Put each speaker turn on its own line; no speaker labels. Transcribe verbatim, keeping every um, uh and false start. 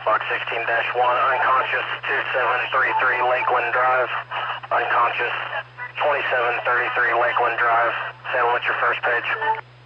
Box sixteen dash one, unconscious two seven three three Lakeland Drive. Unconscious twenty-seven thirty-three Lakeland Drive. Salem, what's your first page?